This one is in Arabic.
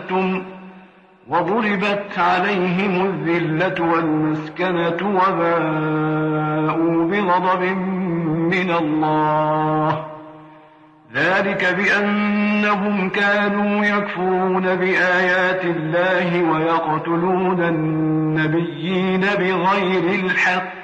وضربت عليهم الذلة والمسكنة وباءوا بغضب من الله، ذلك بأنهم كانوا يكفرون بآيات الله ويقتلون النبيين بغير الحق